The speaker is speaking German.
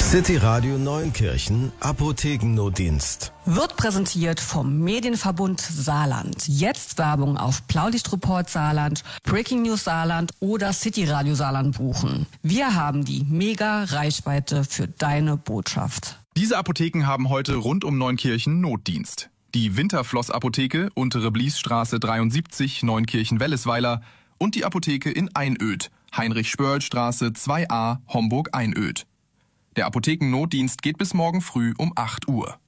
City Radio Neunkirchen Apothekennotdienst. Wird präsentiert vom Medienverbund Saarland. Jetzt Werbung auf Blaulichtreport Saarland, Breaking News Saarland oder City Radio Saarland buchen. Wir haben die Mega-Reichweite für deine Botschaft. Diese Apotheken haben heute rund um Neunkirchen Notdienst. Die Winterfloss-Apotheke, Untere Bliesstraße 73, Neunkirchen-Wellesweiler und die Apotheke in Einöd, Heinrich-Spörl-Straße 2a, Homburg-Einöd. Der Apothekennotdienst geht bis morgen früh um 8 Uhr.